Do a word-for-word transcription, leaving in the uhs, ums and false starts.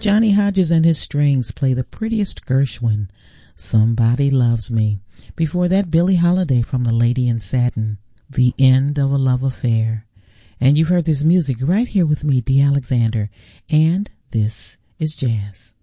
Johnny Hodges and his strings play the prettiest Gershwin, Somebody Loves Me. Before that, Billie Holiday from The Lady in Satin, The End of a Love Affair. And you've heard this music right here with me, Dee Alexander, and this is jazz.